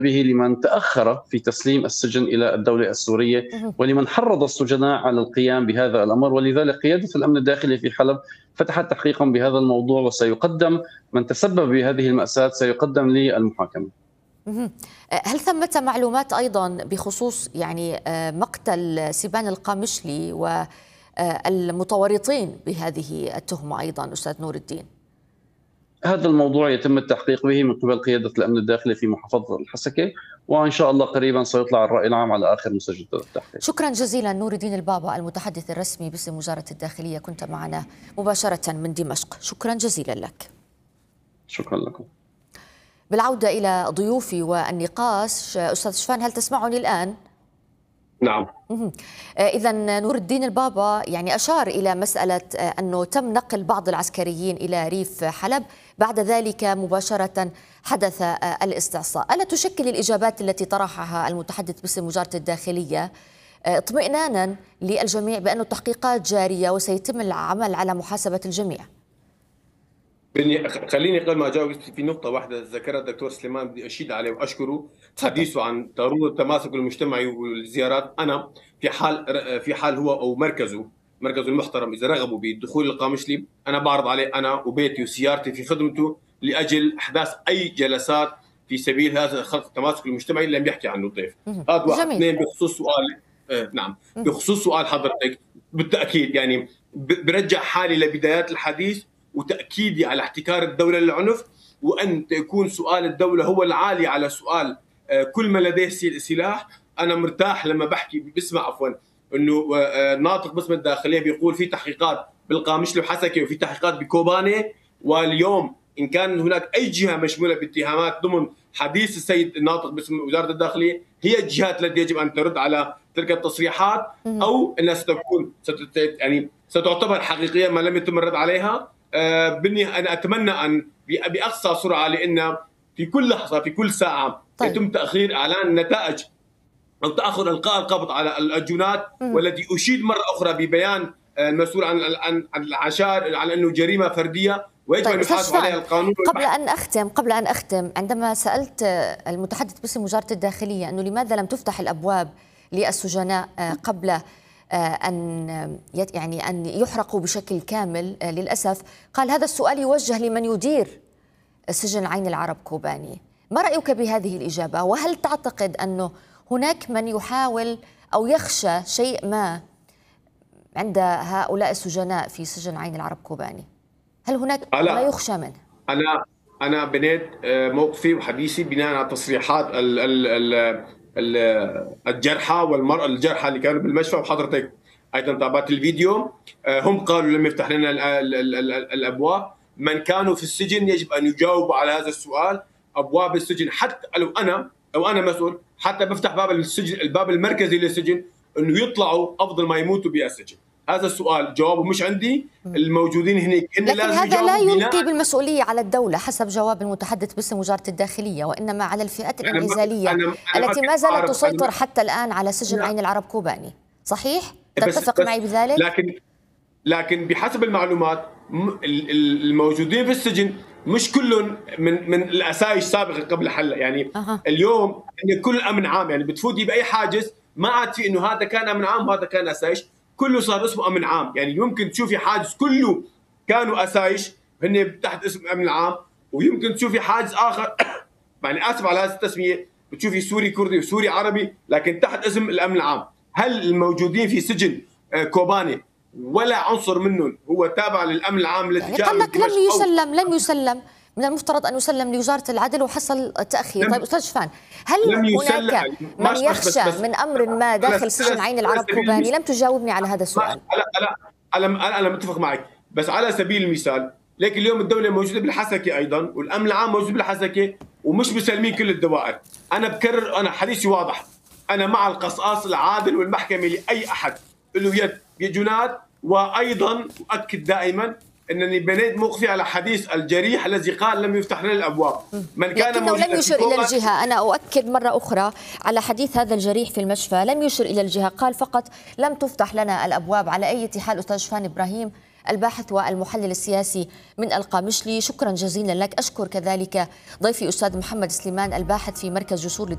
به لمن تأخر في تسليم السجن إلى الدولة السورية، اهم. ولمن حرض السجناء على القيام بهذا الأمر. ولذلك قيادة الأمن الداخلي في حلب فتحت تحقيقا بهذا الموضوع، وسيقدم من تسبب بهذه المأساة سيقدم للمحاكمة. اهم. هل ثمة معلومات أيضًا بخصوص مقتل سيبان القامشلي والمتورطين بهذه التهمة أيضًا أستاذ نور الدين؟ هذا الموضوع يتم التحقيق به من قبل قيادة الأمن الداخلي في محافظة الحسكة، وإن شاء الله قريبا سيطلع الرأي العام على آخر مسجد التحقيق. شكرا جزيلا نور الدين البابا المتحدث الرسمي باسم وزارة الداخلية، كنت معنا مباشرة من دمشق، شكرا جزيلا لك. شكرا لكم. بالعودة إلى ضيوفي والنقاش، أستاذ شفان هل تسمعني الآن؟ نعم. إذا نور الدين البابا أشار إلى مسألة أنه تم نقل بعض العسكريين إلى ريف حلب، بعد ذلك مباشرة حدث الاستعصاء. ألا تشكل الإجابات التي طرحها المتحدث باسم وزارة الداخلية اطمئنانا للجميع بأن التحقيقات جارية وسيتم العمل على محاسبة الجميع؟ خليني قبل ما اجاوب في نقطه واحده ذكرها الدكتور سليمان، بدي اشيد عليه واشكره حديثه عن ضروره التماسك المجتمعي والزيارات. انا في حال هو او مركزه المحترم اذا رغبوا بالدخول للقامشلي، انا بعرض عليه انا وبيتي وسيارتي في خدمته لاجل احداث اي جلسات في سبيل هذا خلق التماسك المجتمعي اللي عم يحكي عنه الضيف. هذا واحد. اثنين، بخصوص سؤال نعم بخصوص سؤال حضرتك، بالتاكيد برجع حالي لبدايات الحديث وتأكيدي على احتكار الدولة للعنف، وأن يكون سؤال الدولة هو العالي على سؤال كل ما لديه سلاح. أنا مرتاح لما بسمع أنه ناطق باسم الداخلية بيقول في تحقيقات بالقامشلي وحسكة وفي تحقيقات بكوباني، واليوم إن كان هناك أي جهة مشمولة باتهامات ضمن حديث السيد الناطق باسم وزارة الداخلية، هي الجهات التي يجب أن ترد على تلك التصريحات، أو أنها ستعتبر حقيقية ما لم يتم الرد عليها. أنا أتمنى أن بأقصى سرعة، لأن في كل لحظة في كل ساعة يتم تأخير إعلان النتائج أو تأخر إلقاء القبض على الأجنات، والذي أشيد مرة أخرى ببيان المسؤول عن العشائر على أنه جريمة فردية ويجب أن يحاسب عليها القانون. قبل أن أختم، عندما سألت المتحدث باسم وزارة الداخلية أنه لماذا لم تفتح الأبواب للسجناء قبل أن يحرقوا بشكل كامل، للأسف قال هذا السؤال يوجه لمن يدير سجن عين العرب كوباني. ما رأيك بهذه الإجابة؟ وهل تعتقد أنه هناك من يحاول أو يخشى شيء ما عند هؤلاء السجناء في سجن عين العرب كوباني؟ هل هناك ما يخشى منه؟ أنا بنيت موقفي وحديثي بناء على تصريحات الجرحى والمرأة الجرحى اللي كانوا بالمشفى، وحضرتك ايضا تابعت الفيديو. هم قالوا لم يفتح لنا الابواب. من كانوا في السجن يجب ان يجاوبوا على هذا السؤال. ابواب السجن، حتى لو انا مسؤول، حتى بفتح باب السجن، الباب المركزي للسجن، انه يطلعوا افضل ما يموتوا بالسجن. هذا السؤال جوابه مش عندي، الموجودين هناك لكن هذا لا يلقي بالمسؤولية على الدولة حسب جواب المتحدث باسم وزارة الداخلية، وإنما على الفئات الانعزالية التي ما زالت تسيطر حتى الآن على سجن عين العرب كوباني. صحيح؟ تتفق معي بذلك؟ لكن بحسب المعلومات الموجودين في السجن مش كلهم من الاسايش سابقا قبل حل. اليوم إن كل امن عام، بتفوتي باي حاجز ما عاد في انه هذا كان امن عام وهذا كان اسايش، كله صار اسمه امن عام. يمكن تشوفي حاجز كله كانوا اسايش هن تحت اسم امن العام، ويمكن تشوفي حاجز اخر اسف على هذه التسميه، بتشوفي سوري كردي وسوري عربي لكن تحت اسم الامن العام. هل الموجودين في سجن كوباني ولا عنصر منهم هو تابع للامن العام الذي جاء قال لك لم يسلم من المفترض ان يسلم لوزاره العدل وحصل تاخير. طيب استاذ شفان، هل هناك من يخشى من امر ما داخل سجن عين العرب كوباني؟ لم تجاوبني على هذا السؤال. انا متفق معك، بس على سبيل المثال لكن اليوم الدوله موجوده بالحسكه ايضا، والامن العام موجود بالحسكه ومش مسلمين كل الدوائر. انا بكرر، انا حديثي واضح، انا مع القصاص العادل والمحكمه لاي احد له يد بجنات. وايضا اؤكد دائما انني بنيت موقفي على حديث الجريح الذي قال لم يفتح لنا الابواب. من كان لكنه لم يشر الى الجهه. انا اؤكد مره اخرى على حديث هذا الجريح في المشفى، لم يشر الى الجهه، قال فقط لم تفتح لنا الابواب. على اي حال استاذ شفان ابراهيم الباحث والمحلل السياسي من القامشلي، شكرا جزيلا لك. اشكر كذلك ضيفي استاذ محمد سليمان الباحث في مركز جسور